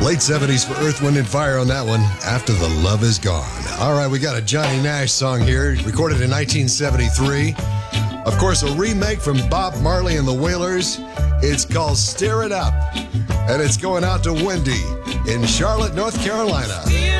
Late 70s for Earth, Wind, and Fire on that one, After the Love Is Gone. All right, we got a Johnny Nash song here, recorded in 1973. Of course, a remake from Bob Marley and the Wailers. It's called Stir It Up, and it's going out to Wendy in Charlotte, North Carolina.